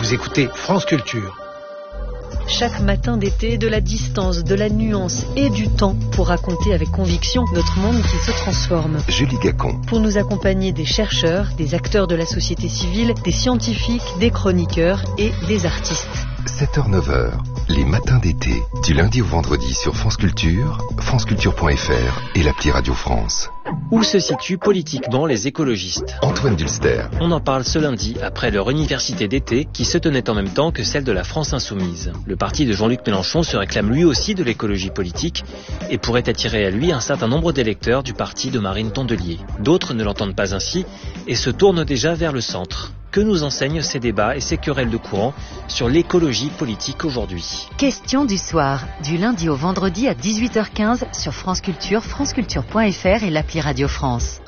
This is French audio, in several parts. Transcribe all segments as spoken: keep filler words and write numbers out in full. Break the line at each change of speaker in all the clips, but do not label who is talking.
Vous écoutez France Culture.
Chaque matin d'été, de la distance, de la nuance et du temps pour raconter avec conviction notre monde qui se transforme.
Julie Gacon.
Pour nous accompagner des chercheurs, des acteurs de la société civile, des scientifiques, des chroniqueurs et des artistes.
sept heures neuf heures, les matins d'été, du lundi au vendredi sur France Culture, franceculture point f r et l'appli Radio France.
Où se situent politiquement les écologistes?
Antoine Dulster.
On en parle ce lundi après leur université d'été qui se tenait en même temps que celle de la France Insoumise. Le parti de Jean-Luc Mélenchon se réclame lui aussi de l'écologie politique et pourrait attirer à lui un certain nombre d'électeurs du parti de Marine Tondelier. D'autres ne l'entendent pas ainsi et se tournent déjà vers le centre. Que nous enseignent ces débats et ces querelles de courant sur l'écologie politique aujourd'hui?
Question du soir, du lundi au vendredi à dix-huit heures quinze sur France Culture, franceculture point f r et l'appli Radio France.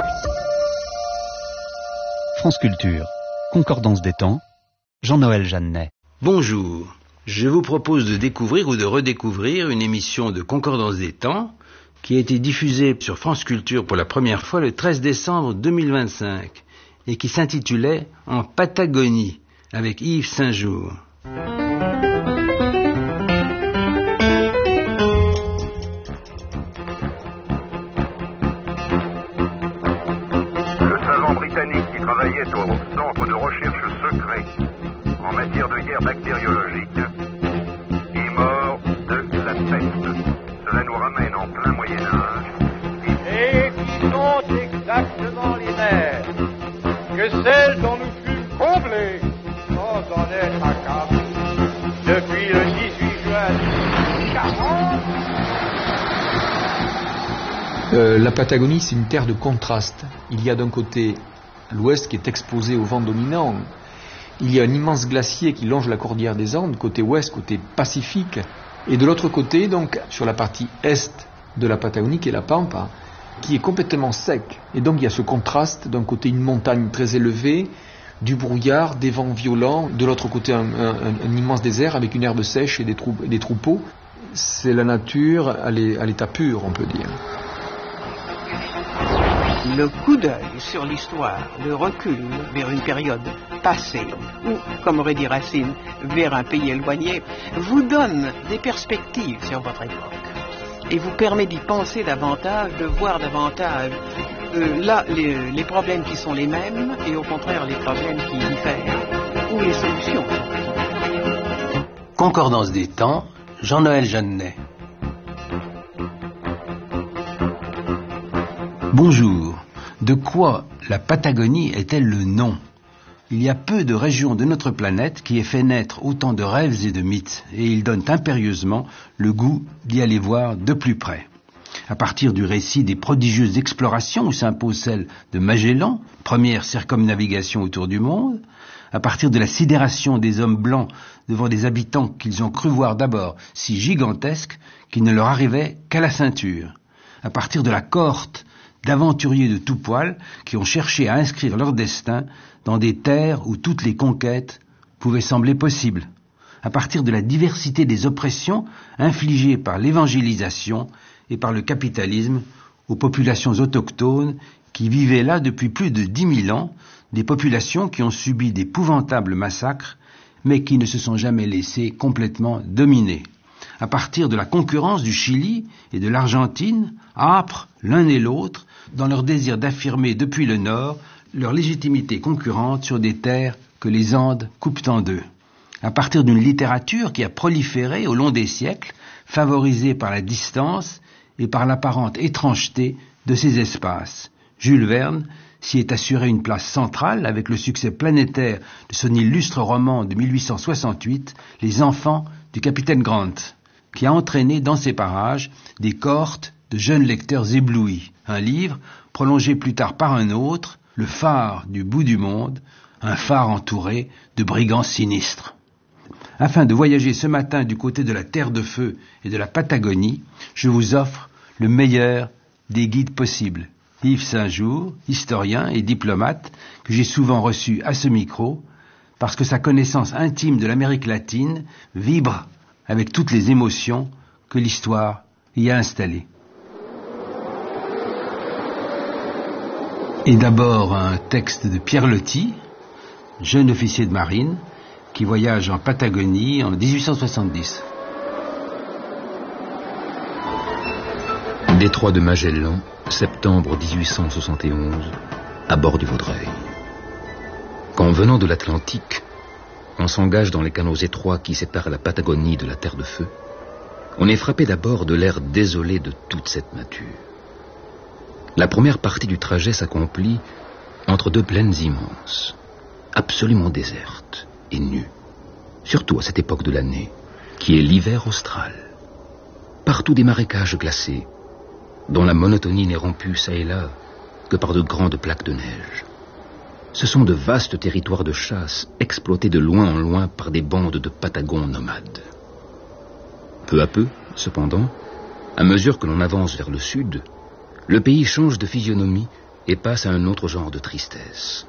France Culture, Concordance des temps, Jean-Noël Jeannet.
Bonjour, je vous propose de découvrir ou de redécouvrir une émission de Concordance des temps qui a été diffusée sur France Culture pour la première fois le treize décembre deux mille vingt-cinq. Et qui s'intitulait « En Patagonie » avec Yves Saint-Jour.
Le savant britannique qui travaillait au centre de recherche secret en matière de guerre bactériologique est mort de la peste. Cela nous ramène en plein Moyen-Âge.
Et qui sont exactement les mers que celles dont nous fûmes comblés sans en être accablés depuis le dix-huit juin mille huit cent quarante.
Euh, la Patagonie, c'est une terre de contraste. Il y a d'un côté l'ouest qui est exposé au vent dominant. Il y a un immense glacier qui longe la cordillère des Andes, côté ouest, côté Pacifique. Et de l'autre côté, donc, sur la partie est de la Patagonie, qui est la Pampa, qui est complètement sec. Et donc il y a ce contraste, d'un côté une montagne très élevée, du brouillard, des vents violents, de l'autre côté un, un, un immense désert avec une herbe sèche et des, trou- des troupeaux. C'est la nature à l'état pur, on peut dire.
Le coup d'œil sur l'histoire, le recul vers une période passée, ou, comme aurait dit Racine, vers un pays éloigné, vous donne des perspectives sur votre époque. Et vous permet d'y penser davantage, de voir davantage euh, là les, les problèmes qui sont les mêmes et au contraire les problèmes qui diffèrent ou les solutions.
Concordance des temps, Jean-Noël Jeannet. Bonjour. De quoi la Patagonie est-elle le nom? Il y a peu de régions de notre planète qui aient fait naître autant de rêves et de mythes, et ils donnent impérieusement le goût d'y aller voir de plus près. À partir du récit des prodigieuses explorations où s'impose celle de Magellan, première circumnavigation autour du monde, à partir de la sidération des hommes blancs devant des habitants qu'ils ont cru voir d'abord si gigantesques qu'ils ne leur arrivaient qu'à la ceinture, à partir de la cohorte d'aventuriers de tout poil qui ont cherché à inscrire leur destin dans des terres où toutes les conquêtes pouvaient sembler possibles, à partir de la diversité des oppressions infligées par l'évangélisation et par le capitalisme aux populations autochtones qui vivaient là depuis plus de dix mille ans, des populations qui ont subi d'épouvantables massacres, mais qui ne se sont jamais laissées complètement dominer. À partir de la concurrence du Chili et de l'Argentine, âpres l'un et l'autre, dans leur désir d'affirmer depuis le Nord leur légitimité concurrente sur des terres que les Andes coupent en deux. À partir d'une littérature qui a proliféré au long des siècles, favorisée par la distance et par l'apparente étrangeté de ces espaces. Jules Verne s'y est assuré une place centrale avec le succès planétaire de son illustre roman de mille huit cent soixante-huit, Les enfants du capitaine Grant, qui a entraîné dans ces parages des cohortes de jeunes lecteurs éblouis. Un livre, prolongé plus tard par un autre, Le phare du bout du monde, un phare entouré de brigands sinistres. Afin de voyager ce matin du côté de la Terre de Feu et de la Patagonie, je vous offre le meilleur des guides possibles. Yves Saint-Jour, historien et diplomate, que j'ai souvent reçu à ce micro, parce que sa connaissance intime de l'Amérique latine vibre avec toutes les émotions que l'histoire y a installées. Et d'abord un texte de Pierre Loti, jeune officier de marine, qui voyage en Patagonie en dix-huit cent soixante-dix.
Détroit de Magellan, septembre dix-huit cent soixante et onze, à bord du Vaudreuil. Quand venant de l'Atlantique, on s'engage dans les canaux étroits qui séparent la Patagonie de la Terre de Feu, on est frappé d'abord de l'air désolé de toute cette nature. La première partie du trajet s'accomplit entre deux plaines immenses, absolument désertes et nues, surtout à cette époque de l'année, qui est l'hiver austral. Partout des marécages glacés, dont la monotonie n'est rompue çà et là que par de grandes plaques de neige. Ce sont de vastes territoires de chasse exploités de loin en loin par des bandes de Patagons nomades. Peu à peu, cependant, à mesure que l'on avance vers le sud, le pays change de physionomie et passe à un autre genre de tristesse.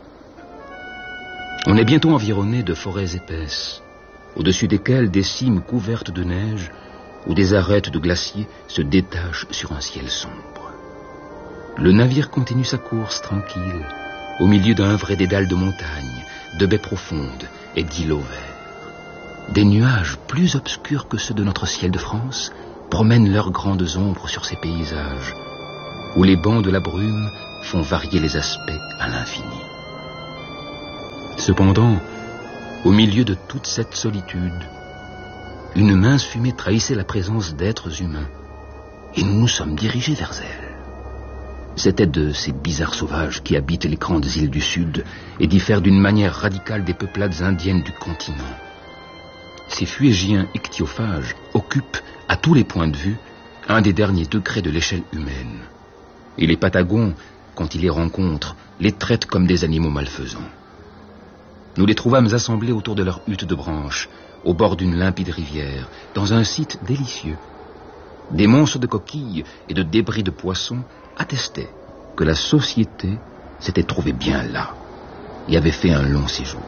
On est bientôt environné de forêts épaisses, au-dessus desquelles des cimes couvertes de neige ou des arêtes de glaciers se détachent sur un ciel sombre. Le navire continue sa course tranquille, au milieu d'un vrai dédale de montagnes, de baies profondes et d'îlots verts. Des nuages plus obscurs que ceux de notre ciel de France promènent leurs grandes ombres sur ces paysages, où les bancs de la brume font varier les aspects à l'infini. Cependant, au milieu de toute cette solitude, une mince fumée trahissait la présence d'êtres humains, et nous nous sommes dirigés vers elle. C'était de ces bizarres sauvages qui habitent les grandes îles du Sud et diffèrent d'une manière radicale des peuplades indiennes du continent. Ces fuégiens ichthyophages occupent, à tous les points de vue, un des derniers degrés de l'échelle humaine. Et les Patagons, quand ils les rencontrent, les traitent comme des animaux malfaisants. Nous les trouvâmes assemblés autour de leur hutte de branches, au bord d'une limpide rivière, dans un site délicieux. Des monstres de coquilles et de débris de poissons attestaient que la société s'était trouvée bien là et avait fait un long séjour.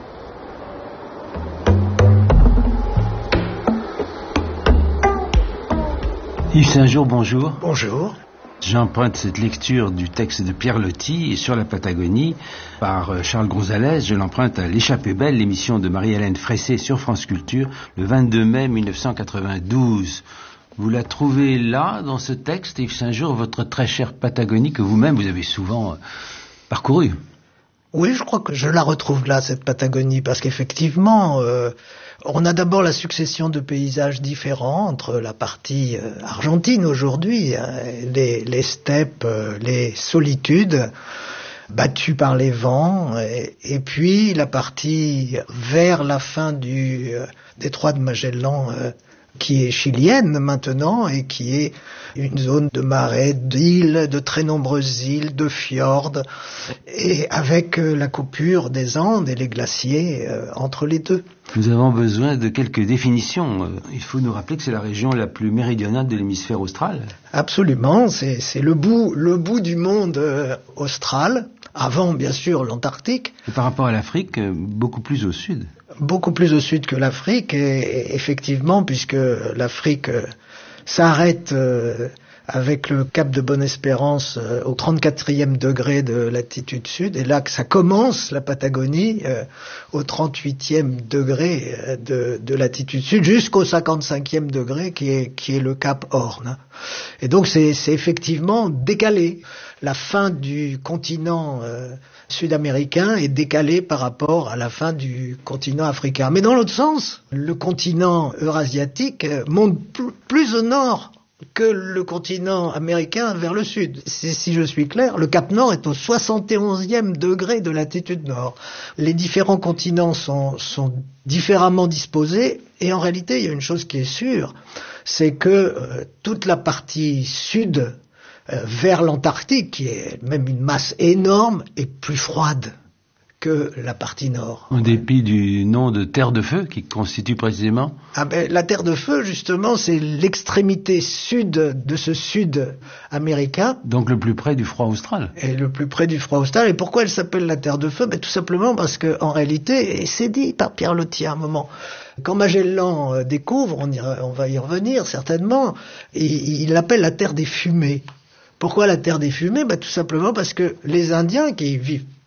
Yves Saint-Jour, bonjour.
Bonjour.
J'emprunte cette lecture du texte de Pierre Loti sur la Patagonie par Charles Gonzalez. Je l'emprunte à L'Échappée belle, l'émission de Marie-Hélène Fressé sur France Culture, le vingt-deux mai mille neuf cent quatre-vingt-douze. Vous la trouvez là, dans ce texte, Yves Saint-Jour, votre très chère Patagonie que vous-même vous avez souvent parcourue?
Oui, je crois que je la retrouve là, cette Patagonie, parce qu'effectivement, euh, on a d'abord la succession de paysages différents entre la partie euh, argentine aujourd'hui, hein, les, les steppes, euh, les solitudes battues par les vents, et, et puis la partie vers la fin du euh, détroit de Magellan, euh, qui est chilienne maintenant et qui est une zone de marais, d'îles, de très nombreuses îles, de fjords, et avec euh, la coupure des Andes et les glaciers euh, entre les deux.
Nous avons besoin de quelques définitions. Il faut nous rappeler que c'est la région la plus méridionale de l'hémisphère austral.
Absolument, c'est, c'est le bout, le bout du monde euh, austral, avant bien sûr l'Antarctique.
Et par rapport à l'Afrique, beaucoup plus au sud.
Beaucoup plus au sud que l'Afrique, et, et effectivement, puisque l'Afrique euh, s'arrête euh, avec le cap de Bonne-Espérance euh, au trente-quatrième degré de latitude sud, et là que ça commence, la Patagonie, euh, au trente-huitième degré euh, de, de latitude sud, jusqu'au cinquante-cinquième degré qui est, qui est le cap Horn. Et donc c'est, c'est effectivement décalé. La fin du continent euh, sud-américain est décalée par rapport à la fin du continent africain. Mais dans l'autre sens, le continent eurasiatique monte pl- plus au nord que le continent américain vers le sud. Si, si je suis clair, le Cap Nord est au soixante et onzième degré de latitude nord. Les différents continents sont, sont différemment disposés, et en réalité, il y a une chose qui est sûre, c'est que euh, toute la partie sud euh, vers l'Antarctique, qui est même une masse énorme, est plus froide que la partie nord.
En dépit du nom de terre de feu qui constitue précisément.
Ah ben, la terre de feu, justement, c'est l'extrémité sud de ce sud américain.
Donc le plus près du froid austral.
Et le plus près du froid austral. Et pourquoi elle s'appelle la terre de feu? Ben, tout simplement parce que, en réalité, et c'est dit par Pierre Loti à un moment, quand Magellan découvre, on, ira, on va y revenir certainement, il, il l'appelle la terre des fumées. Pourquoi la terre des fumées? Ben, tout simplement parce que les Indiens qui vivent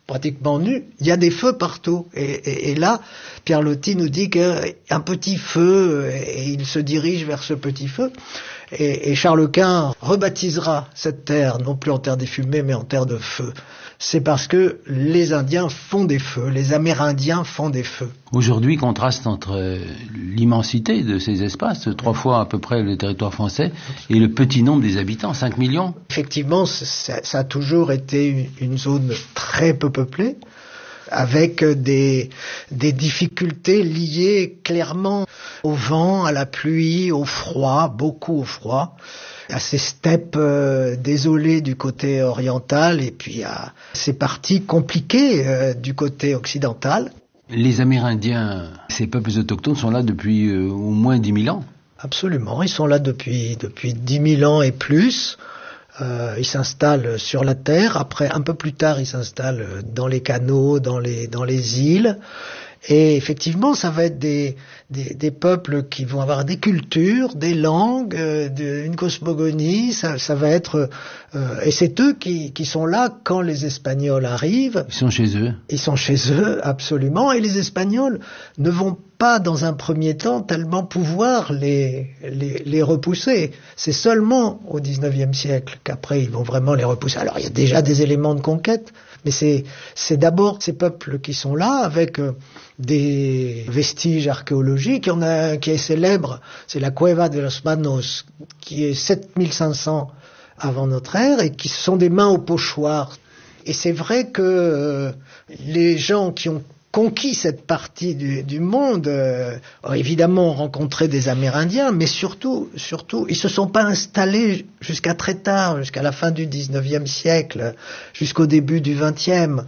pratiquement nus, il y a des feux partout. Et, et, et là, Pierre Loti nous dit qu'un petit feu, et il se dirige vers ce petit feu. Et, et Charles Quint rebaptisera cette terre, non plus en terre des fumées, mais en terre de feu. C'est parce que les Indiens font des feux, les Amérindiens font des feux.
Aujourd'hui, contraste entre l'immensité de ces espaces, trois fois à peu près le territoire français, et le petit nombre des habitants, cinq millions.
Effectivement, ça, ça a toujours été une, une zone très peu peuplée, avec des, des difficultés liées clairement au vent, à la pluie, au froid, beaucoup au froid, à ces steppes euh, désolées du côté oriental et puis à ces parties compliquées euh, du côté occidental.
Les Amérindiens, ces peuples autochtones, sont là depuis euh, au moins dix mille ans.
Absolument, ils sont là depuis, depuis dix mille ans et plus. Euh, ils s'installent sur la terre. Après, un peu plus tard, ils s'installent dans les canaux, dans les, dans les îles. Et effectivement, ça va être des, des, des peuples qui vont avoir des cultures, des langues, euh, de, une cosmogonie. Ça, ça va être, euh, et c'est eux qui, qui sont là quand les Espagnols arrivent.
Ils sont chez eux.
Ils sont chez eux, absolument. Et les Espagnols ne vont pas, dans un premier temps, tellement pouvoir les, les, les repousser. C'est seulement au dix-neuvième siècle qu'après ils vont vraiment les repousser. Alors il y a déjà des éléments de conquête, mais c'est, c'est d'abord ces peuples qui sont là avec euh, des vestiges archéologiques. Il y en a un qui est célèbre, c'est la Cueva de los Manos, qui est sept mille cinq cents avant notre ère et qui sont des mains au pochoir. Et c'est vrai que euh, les gens qui ont conquis cette partie du, du monde, euh, ont évidemment rencontré des Amérindiens, mais surtout, surtout, ils se sont pas installés jusqu'à très tard, jusqu'à la fin du dix-neuvième siècle, jusqu'au début du vingtième.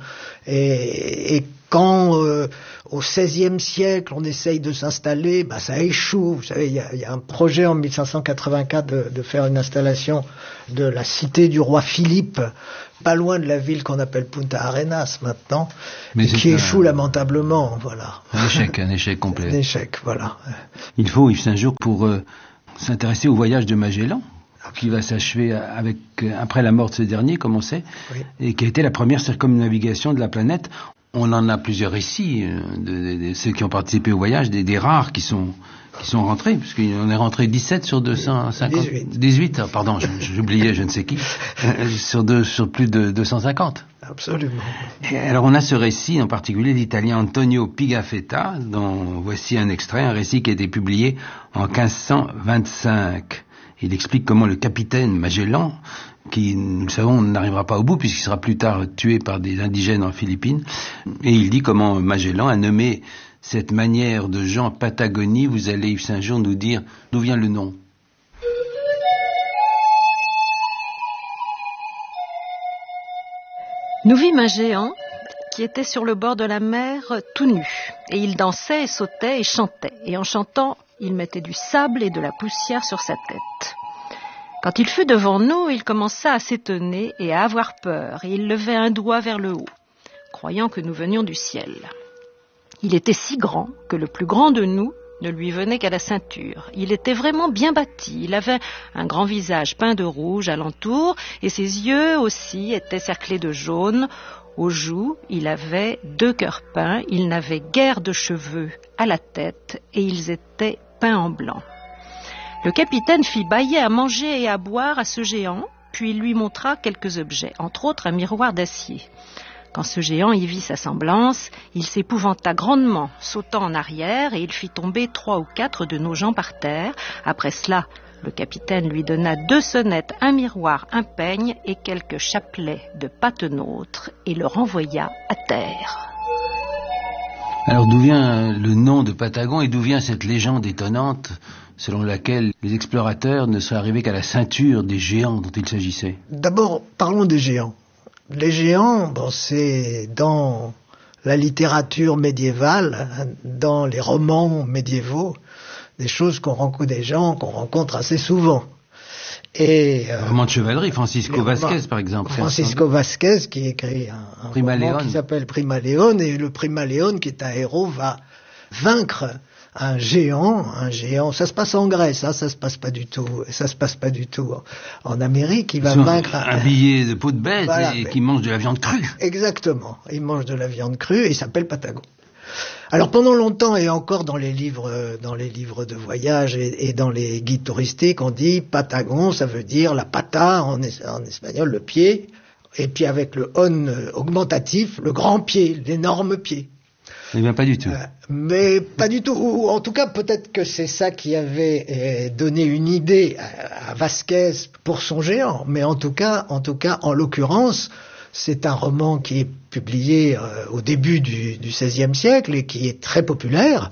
Et, et quand, euh, au seizième siècle, on essaye de s'installer, bah, ça échoue. Vous savez, il y a, y a un projet en mille cinq cent quatre-vingt-quatre de, de faire une installation de la cité du roi Philippe, pas loin de la ville qu'on appelle Punta Arenas maintenant, mais qui échoue un... lamentablement, voilà.
Un échec, un échec complet.
Un échec, voilà.
Il faut, Yves Saint-Jour, pour euh, s'intéresser au voyage de Magellan, qui va s'achever avec, après la mort de ce dernier, comme on sait, oui. Et qui a été la première circumnavigation de la planète. On en a plusieurs récits de, de, de ceux qui ont participé au voyage, des, des rares qui sont qui sont rentrés, puisqu'on est rentré dix-sept sur deux cent cinquante.
dix-huit.
dix-huit, pardon, j'oubliais je ne sais qui, sur, deux, sur plus de deux cent cinquante.
Absolument.
Et alors on a ce récit en particulier d'Italien Antonio Pigafetta, dont voici un extrait, un récit qui a été publié en quinze cent vingt-cinq. Il explique comment le capitaine Magellan, qui, nous le savons, n'arrivera pas au bout puisqu'il sera plus tard tué par des indigènes en Philippines, et il dit comment Magellan a nommé cette manière de gens Patagonie. Vous allez, Yves Saint-Jour, nous dire d'où vient le nom.
Nous vîmes un géant qui était sur le bord de la mer tout nu, et il dansait et sautait et chantait, et en chantant, il mettait du sable et de la poussière sur sa tête. Quand il fut devant nous, il commença à s'étonner et à avoir peur, et il levait un doigt vers le haut, croyant que nous venions du ciel. Il était si grand que le plus grand de nous ne lui venait qu'à la ceinture. Il était vraiment bien bâti, il avait un grand visage peint de rouge alentour, et ses yeux aussi étaient cerclés de jaune. Aux joues, il avait deux cœurs peints, il n'avait guère de cheveux à la tête, et ils étaient peints en blanc. Le capitaine fit bâiller à manger et à boire à ce géant, puis il lui montra quelques objets, entre autres un miroir d'acier. Quand ce géant y vit sa semblance, il s'épouvanta grandement, sautant en arrière, et il fit tomber trois ou quatre de nos gens par terre. Après cela, le capitaine lui donna deux sonnettes, un miroir, un peigne et quelques chapelets de patenôtre, et le renvoya à terre.
Alors d'où vient le nom de Patagon et d'où vient cette légende étonnante selon laquelle les explorateurs ne seraient arrivés qu'à la ceinture des géants dont il s'agissait?
D'abord, parlons des géants. Les géants, bon, c'est dans la littérature médiévale, dans les romans médiévaux, des choses qu'on rencontre, des gens qu'on rencontre assez souvent. Et
euh, roman de chevalerie, Francisco Vasquez par exemple.
Francisco Vasquez qui écrit un, un
Prima
roman
Leone.
qui s'appelle Prima Leone, et le Prima Leone qui est un héros va vaincre un géant, un géant. Ça se passe en Grèce, hein, ça se passe pas du tout, ça se passe pas du tout en, en Amérique. Il va
Ils sont
vaincre un,
habillés de peau de bête
voilà,
et
mais,
qui mangent de la viande crue.
Exactement. Il mange de la viande crue et il s'appelle Patagon. Alors pendant longtemps et encore dans les livres, dans les livres de voyage et, et dans les guides touristiques, on dit Patagon, ça veut dire la pata en, en espagnol, le pied, et puis avec le on augmentatif, le grand pied, l'énorme pied.
Eh bien, pas du tout. Euh,
mais pas du tout. Ou en tout cas, peut-être que c'est ça qui avait euh, donné une idée à, à Vasquez pour son géant. Mais en tout cas, en tout cas, en l'occurrence, c'est un roman qui est publié euh, au début du, du seizième siècle et qui est très populaire.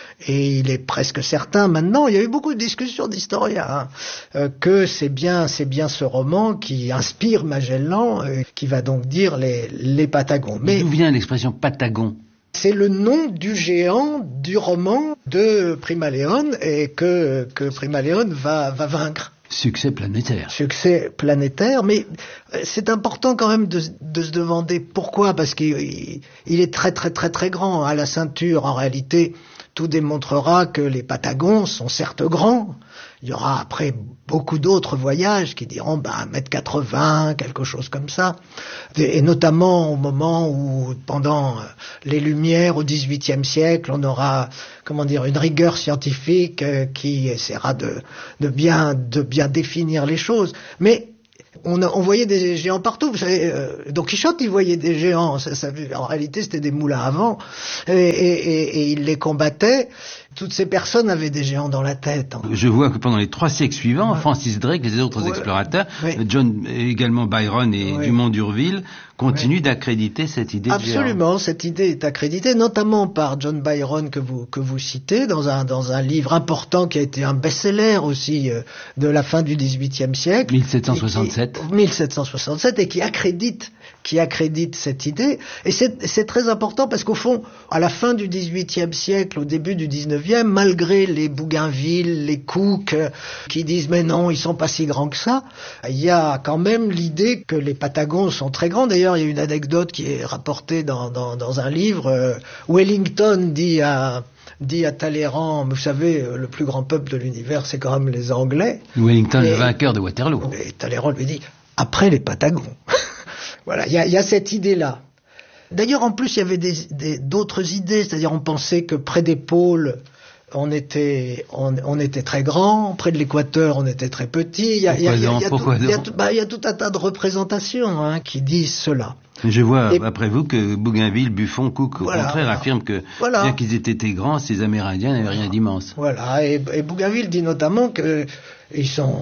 Et il est presque certain maintenant, il y a eu beaucoup de discussions d'historiens, hein, euh, que c'est bien, c'est bien ce roman qui inspire Magellan, euh, qui va donc dire les, les Patagons.
Mais d'où vient l'expression Patagon ?
C'est le nom du géant du roman de Prima León et que, que Prima León va, va vaincre.
Succès planétaire.
Succès planétaire, mais c'est important quand même de, de se demander pourquoi, parce qu'il il est très très très très grand à la ceinture. En réalité, tout démontrera que les Patagons sont certes grands. Il y aura après beaucoup d'autres voyages qui diront bah, un mètre quatre-vingts, quelque chose comme ça. Et notamment au moment où, pendant les Lumières au dix-huitième siècle, on aura, comment dire, une rigueur scientifique qui essaiera de, de bien, de bien définir les choses. Mais on, a, on voyait des géants partout. Vous savez, euh, Don Quichotte, il voyait des géants. Ça, ça, en réalité, c'était des moulins à vent. Et, et, et, et il les combattait. Toutes ces personnes avaient des géants dans la tête.
Je vois que pendant les trois siècles suivants, ouais. Francis Drake, les autres ouais. explorateurs, ouais. John, également Byron et ouais. Dumont d'Urville, continuent ouais. d'accréditer cette idée
Absolument,
de géant.
Cette idée est accréditée, notamment par John Byron que vous que vous citez dans un dans un livre important qui a été un best-seller aussi euh, de la fin du dix-huitième siècle.
mille sept cent soixante-sept.
Qui, mille sept cent soixante-sept et qui accrédite qui accrédite cette idée. Et c'est, c'est très important parce qu'au fond, à la fin du dix-huitième siècle, au début du dix-neuvième, malgré les Bougainville, les Cook, euh, qui disent mais non, ils sont pas si grands que ça, il y a quand même l'idée que les Patagons sont très grands. D'ailleurs, il y a une anecdote qui est rapportée dans, dans, dans un livre. Euh, Wellington dit à dit à Talleyrand, vous savez, le plus grand peuple de l'univers, c'est quand même les Anglais.
Wellington, et, le vainqueur de Waterloo.
Et Talleyrand lui dit, après les Patagons. Voilà, il y a, y a cette idée-là. D'ailleurs, en plus, il y avait des, des, d'autres idées, c'est-à-dire on pensait que près des pôles, on était, on, on était très grand, près de l'équateur, on était très petit. Il y a,
pourquoi
y a,
non,
y a,
pourquoi
tout,
non
y a tout, bah, y a tout un tas de représentations hein, qui disent cela.
Je vois, Et, après vous, que Bougainville, Buffon, Cook, au
voilà,
contraire, affirment que,
voilà.
bien qu'ils aient été grands, ces Amérindiens n'avaient rien d'immense.
Voilà, et, et Bougainville dit notamment que ils sont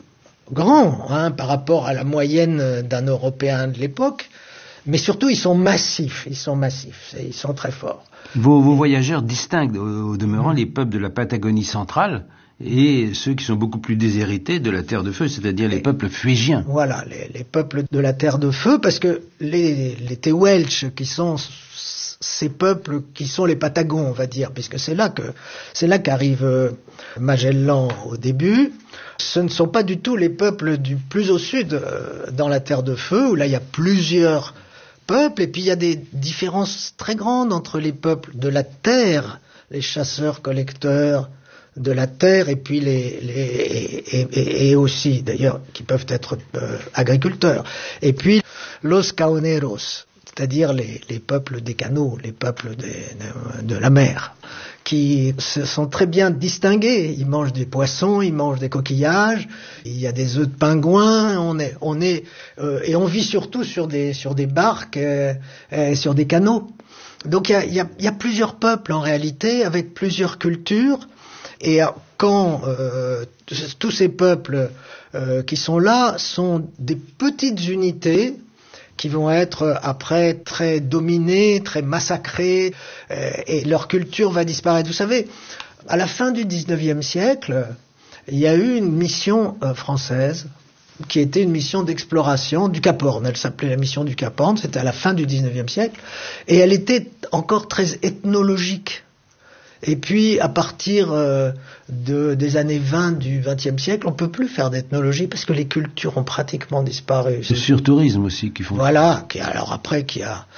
grands hein, par rapport à la moyenne d'un Européen de l'époque, mais surtout ils sont massifs, ils sont massifs, ils sont très forts.
Vos, vos voyageurs distinguent au, au demeurant les peuples de la Patagonie centrale et ceux qui sont beaucoup plus déshérités de la Terre de Feu, c'est-à-dire les, les peuples fuégiens.
Voilà, les, les peuples de la Terre de Feu, parce que les, les Tehuelches, qui sont ces peuples qui sont les Patagons, on va dire, puisque c'est là que c'est là qu'arrive euh, Magellan au début. Ce ne sont pas du tout les peuples du plus au sud, euh, dans la Terre de Feu, où là il y a plusieurs peuples, et puis il y a des différences très grandes entre les peuples de la terre, les chasseurs-collecteurs de la terre, et puis les, les et, et, et aussi d'ailleurs qui peuvent être euh, agriculteurs, et puis los caoneros, c'est-à-dire les, les peuples des canaux, les peuples des, de, de la mer, qui se sont très bien distingués. Ils mangent des poissons, ils mangent des coquillages, il y a des œufs de pingouins, on est, on est, euh, et on vit surtout sur des, sur des barques, euh, euh, sur des canaux. Donc il y a, il y a, il y a plusieurs peuples en réalité, avec plusieurs cultures, et quand euh, tous ces peuples euh, qui sont là sont des petites unités, qui vont être après très dominés, très massacrés, euh, et leur culture va disparaître. Vous savez, à la fin du dix-neuvième siècle, il y a eu une mission euh, française qui était une mission d'exploration du Cap Horn. Elle s'appelait la mission du Cap Horn, c'était à la fin du dix-neuvième siècle, et elle était encore très ethnologique. Et puis, à partir euh, de, des années vingt du vingtième siècle, on peut plus faire d'ethnologie parce que les cultures ont pratiquement disparu.
C'est le surtourisme aussi qui font.
Voilà, qui, alors après, qui a,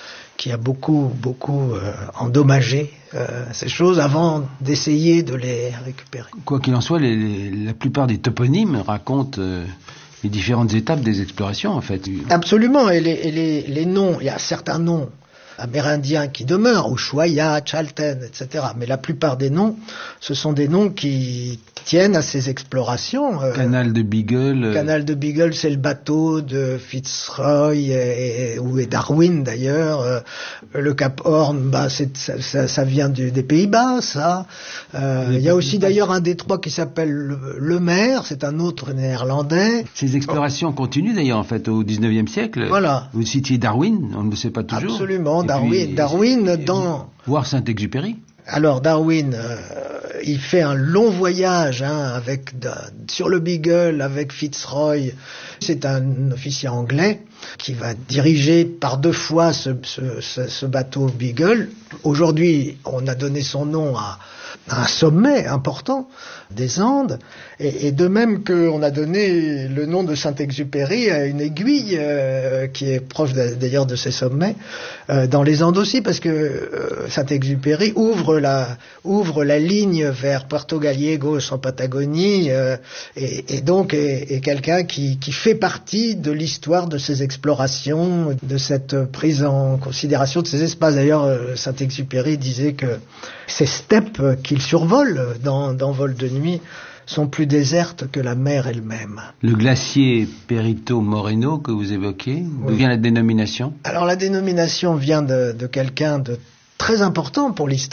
qui a beaucoup, beaucoup euh, endommagé euh, ces choses avant d'essayer de les récupérer.
Quoi qu'il en soit, les, les, la plupart des toponymes racontent euh, les différentes étapes des explorations, en fait.
Absolument, et les, et les, les noms, il y a certains noms amérindiens qui demeurent, Ushuaia, Chalten, et cetera. Mais la plupart des noms, ce sont des noms qui tiennent à ces explorations. Euh,
Canal de Beagle.
Canal de Beagle, c'est le bateau de Fitzroy et, et, ou et Darwin d'ailleurs. Euh, le Cap Horn, bah, c'est, ça, ça, ça vient du, des Pays-Bas, ça. Euh, il y a aussi d'ailleurs un détroit qui s'appelle le, le Mer, c'est un autre néerlandais.
Ces explorations oh. continuent d'ailleurs en fait au dix-neuvième siècle.
Voilà.
Vous citiez Darwin, on ne le sait pas toujours.
Absolument, et Darwin. Puis, Darwin et, dans.
Voir Saint-Exupéry.
Alors Darwin, euh, il fait un long voyage hein, avec de, sur le Beagle avec Fitzroy. C'est un officier anglais qui va diriger par deux fois ce, ce, ce, ce bateau Beagle. Aujourd'hui, on a donné son nom à, à un sommet important des Andes, et, et de même qu'on a donné le nom de Saint-Exupéry à une aiguille euh, qui est proche d'ailleurs de ces sommets, euh, dans les Andes aussi, parce que euh, Saint-Exupéry ouvre la, ouvre la ligne vers Puerto Gallegos en Patagonie, euh, et, et donc est, est quelqu'un qui, qui fait partie de l'histoire de ces explorations, de cette prise en considération de ces espaces. D'ailleurs, euh, Saint-Exupéry disait que ces steppes qu'il survole dans, dans Vol de nuit sont plus désertes que la mer elle-même.
Le glacier Perito Moreno que vous évoquez, d'où oui. vient la dénomination ?
Alors la dénomination vient de, de quelqu'un de très important pour l'histoire